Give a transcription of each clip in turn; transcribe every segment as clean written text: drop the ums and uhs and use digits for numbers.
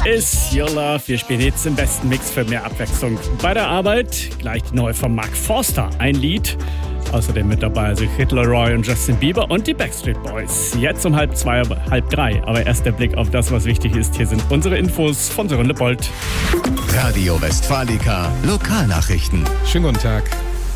Is Your Love. Wir spielen jetzt den besten Mix für mehr Abwechslung. Bei der Arbeit gleich die neue von Mark Forster, ein Lied. Außerdem mit dabei sind Kid Laroi und Justin Bieber und die Backstreet Boys. Jetzt um 2:30, 2:30. Aber erst der Blick auf das, was wichtig ist. Hier sind unsere Infos von Sören Lebold. Radio Westfalica, Lokalnachrichten. Schönen guten Tag.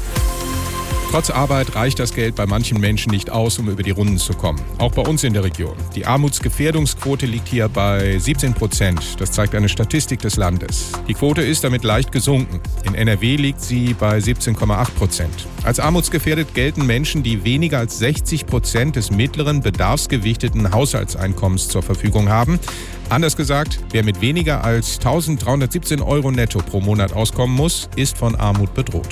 Trotz Arbeit reicht das Geld bei manchen Menschen nicht aus, um über die Runden zu kommen. Auch bei uns in der Region. Die Armutsgefährdungsquote liegt hier bei 17%. Das zeigt eine Statistik des Landes. Die Quote ist damit leicht gesunken. In NRW liegt sie bei 17,8%. Als armutsgefährdet gelten Menschen, die weniger als 60% des mittleren bedarfsgewichteten Haushaltseinkommens zur Verfügung haben. Anders gesagt, wer mit weniger als 1.317 € netto pro Monat auskommen muss, ist von Armut bedroht.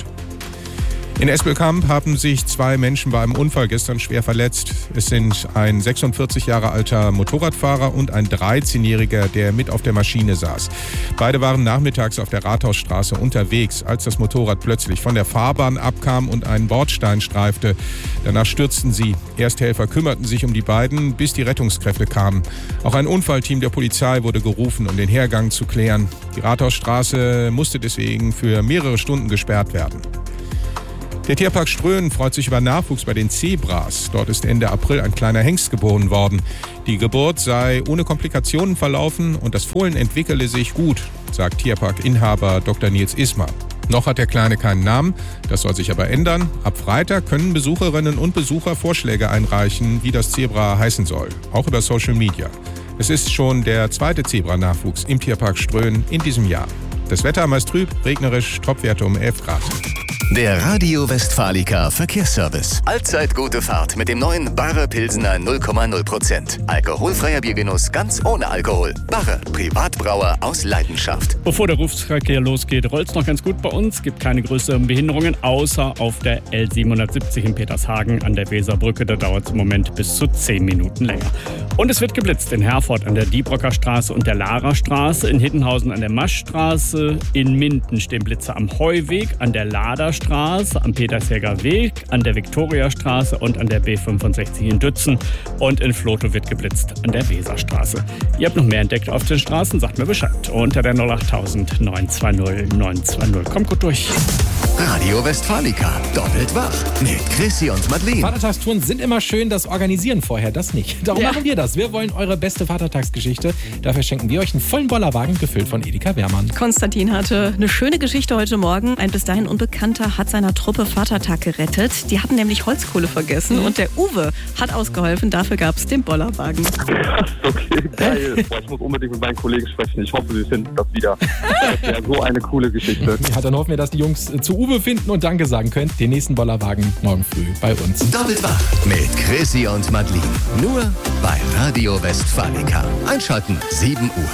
In Espelkamp haben sich 2 Menschen bei einem Unfall gestern schwer verletzt. Es sind ein 46 Jahre alter Motorradfahrer und ein 13-Jähriger, der mit auf der Maschine saß. Beide waren nachmittags auf der Rathausstraße unterwegs, als das Motorrad plötzlich von der Fahrbahn abkam und einen Bordstein streifte. Danach stürzten sie. Ersthelfer kümmerten sich um die beiden, bis die Rettungskräfte kamen. Auch ein Unfallteam der Polizei wurde gerufen, um den Hergang zu klären. Die Rathausstraße musste deswegen für mehrere Stunden gesperrt werden. Der Tierpark Ströhen freut sich über Nachwuchs bei den Zebras. Dort ist Ende April ein kleiner Hengst geboren worden. Die Geburt sei ohne Komplikationen verlaufen und das Fohlen entwickele sich gut, sagt Tierparkinhaber Dr. Nils Ismar. Noch hat der Kleine keinen Namen, das soll sich aber ändern. Ab Freitag können Besucherinnen und Besucher Vorschläge einreichen, wie das Zebra heißen soll, auch über Social Media. Es ist schon der 2. Zebra-Nachwuchs im Tierpark Ströhen in diesem Jahr. Das Wetter meist trüb, regnerisch, Topwerte um 11 Grad. Der Radio Westfalica Verkehrsservice. Allzeit gute Fahrt mit dem neuen Barre Pilsener 0,0%. Alkoholfreier Biergenuss ganz ohne Alkohol. Barre, Privatbrauer aus Leidenschaft. Bevor der Berufsverkehr losgeht, rollt es noch ganz gut bei uns. Gibt keine größeren Behinderungen, außer auf der L770 in Petershagen an der Weserbrücke. Da dauert es im Moment bis zu 10 Minuten länger. Und es wird geblitzt in Herford an der Diebrocker Straße und der Lara-Straße, in Hittenhausen an der Maschstraße, in Minden stehen Blitze am Heuweg, an der Laderstraße, am Petersberger Weg, an der Viktoriastraße und an der B65 in Dützen. Und in Vlotho wird geblitzt an der Weserstraße. Ihr habt noch mehr entdeckt auf den Straßen, sagt mir Bescheid. Unter der 08000 920 920. Kommt gut durch. Radio Westfalica, doppelt wach mit Chrissy und Madeleine. Vatertagstouren sind immer schön, das Organisieren vorher, das nicht. Darum machen wir das. Wir wollen eure beste Vatertagsgeschichte. Dafür schenken wir euch einen vollen Bollerwagen, gefüllt von Edeka Wehrmann. Konstantin hatte eine schöne Geschichte heute Morgen. Ein bis dahin Unbekannter hat seiner Truppe Vatertag gerettet. Die hatten nämlich Holzkohle vergessen und der Uwe hat ausgeholfen. Dafür gab es den Bollerwagen. Okay, geil. Boah, ich muss unbedingt mit meinen Kollegen sprechen. Ich hoffe, sie finden das wieder. Das wäre so eine coole Geschichte. Ja, dann hoffen wir, dass die Jungs zu Uwe finden und Danke sagen können. Den nächsten Bollerwagen morgen früh bei uns. Doppelt wach mit Chrissy und Madeleine. Nur bei Radio Westfalica. Einschalten, 7 Uhr.